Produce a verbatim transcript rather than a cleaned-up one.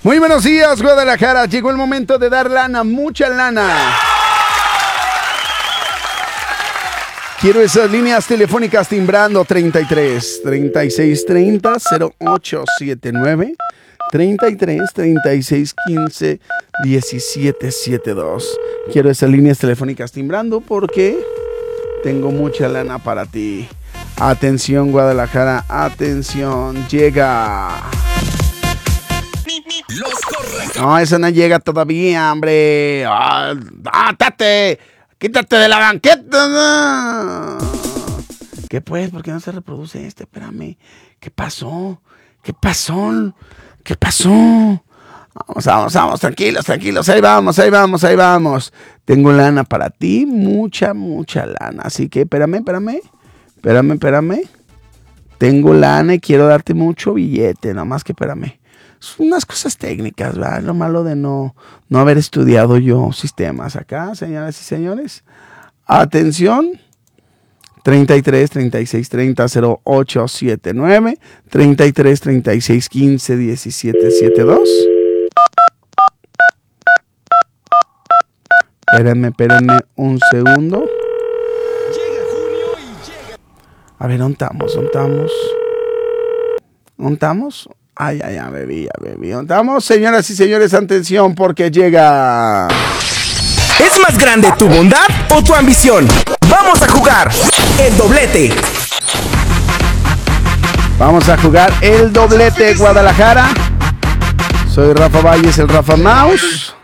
Muy buenos días, Guadalajara. Llegó el momento de dar lana, mucha lana. Quiero esas líneas telefónicas timbrando treinta y tres, treinta y seis, treinta, cero ocho setenta y nueve, treinta y tres, treinta y seis, quince, diecisiete setenta y dos. Quiero esas líneas telefónicas timbrando porque tengo mucha lana para ti. Atención, Guadalajara, atención, llega. Los correctos. No, eso no llega todavía, hombre. ¡Ah, ah, tate! ¡Quítate de la banqueta! No. ¿Qué pues? ¿Por qué no se reproduce este? Espérame. ¿Qué pasó? ¿Qué pasó? ¿Qué pasó? Vamos, vamos, vamos, tranquilos, tranquilos. Ahí vamos, ahí vamos, ahí vamos. Tengo lana para ti, mucha, mucha lana. Así que espérame, espérame. Espérame, espérame. Tengo lana y quiero darte mucho billete. Nada más que espérame. Son unas cosas técnicas, ¿verdad? Lo malo de no, no haber estudiado yo sistemas acá, señoras y señores. Atención. treinta y tres, treinta y seis, treinta, cero ocho setenta y nueve, treinta y tres, treinta y seis, quince, diecisiete setenta y dos. Espérenme, espérenme un segundo. A ver, ¿dónde estamos? ¿Dónde estamos? ¿Dónde estamos? Ay, ay, ya bebí, ya bebí. ¿Dónde estamos? Señoras y señores, atención porque llega. ¿Es más grande tu bondad o tu ambición? Vamos a jugar el doblete. Vamos a jugar el doblete, Guadalajara. Soy Rafa Valles, el Rafa Mouse.